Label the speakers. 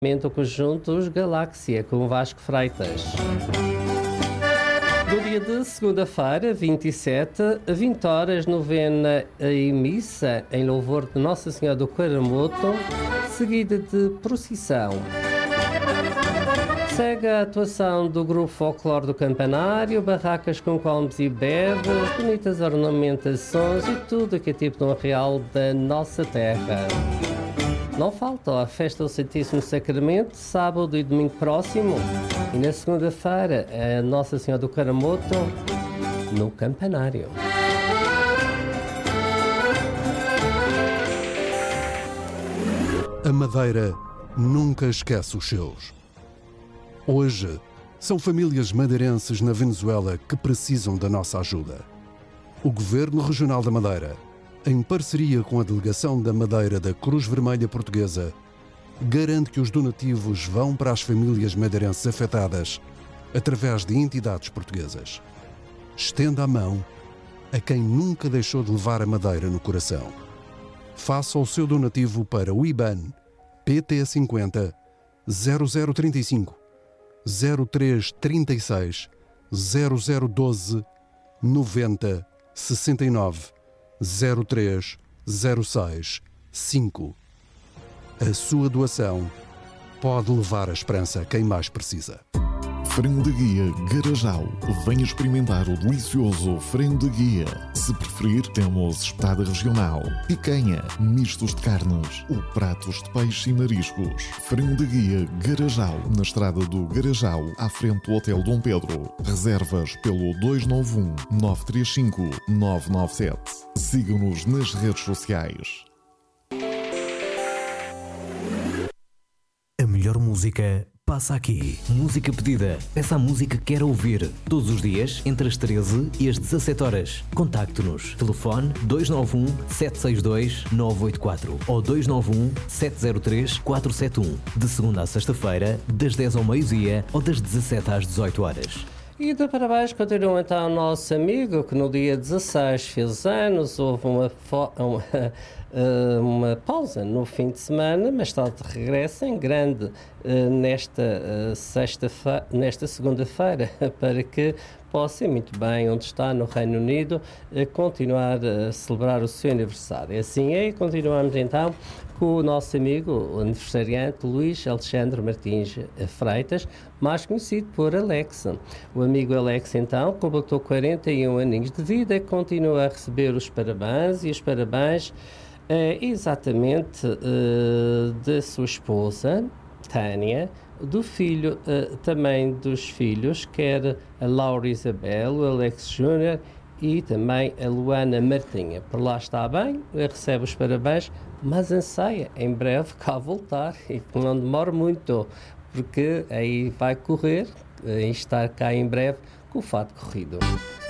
Speaker 1: o conjunto Os Galáxia com Vasco Freitas. No dia de segunda-feira, 27, 20 horas, novena e missa em louvor de Nossa Senhora do Caramoto, seguida de procissão. Segue a atuação do grupo Folclore do Campanário, barracas com comes e bebes, bonitas ornamentações e tudo que é tipo de um real da nossa terra. Não falta a festa do Santíssimo Sacramento, sábado e domingo próximo. E na segunda-feira, a Nossa Senhora do Caramoto, no Campanário.
Speaker 2: A Madeira nunca esquece os seus. Hoje, são famílias madeirenses na Venezuela que precisam da nossa ajuda. O Governo Regional da Madeira, em parceria com a Delegação da Madeira da Cruz Vermelha Portuguesa, garante que os donativos vão para as famílias madeirenses afetadas através de entidades portuguesas. Estenda a mão a quem nunca deixou de levar a Madeira no coração. Faça o seu donativo para o IBAN PT50 0035 0336 0012 90 69 0306 5. A sua doação pode levar a esperança a quem mais precisa.
Speaker 3: Frango de Guia Garajal. Venha experimentar o delicioso frango de guia. Se preferir, temos espetada regional, picanha, mistos de carnes ou pratos de peixe e mariscos. Frango de Guia Garajal, na estrada do Garajal, à frente do Hotel Dom Pedro. Reservas pelo 291 935 997. Sigam-nos nas redes sociais.
Speaker 4: A melhor música passa aqui. Música pedida. Peça a música que quer ouvir. Todos os dias, entre as 13 e as 17 horas. Contacte-nos. Telefone 291 762 984 ou 291 703 471. De segunda a sexta-feira, das 10 ao meio-dia ou das 17 às 18 horas.
Speaker 1: E de parabéns continua então o nosso amigo que no dia 16 fez anos, houve uma pausa no fim de semana, mas está de regresso em grande nesta segunda-feira para que possa ir muito bem onde está no Reino Unido continuar a celebrar o seu aniversário. Assim é, continuamos então com o nosso amigo, o aniversariante Luís Alexandre Martins Freitas, mais conhecido por Alex. O amigo Alex, então, completou 41 aninhos de vida e continua a receber os parabéns, e os parabéns exatamente da sua esposa, Tânia, do filho, também dos filhos, quer a Laura Isabel, o Alex Júnior e também a Luana Martinha. Por lá está bem, recebe os parabéns, mas anseia em breve cá voltar e que não demore muito, porque aí vai correr em estar cá em breve com o fato corrido.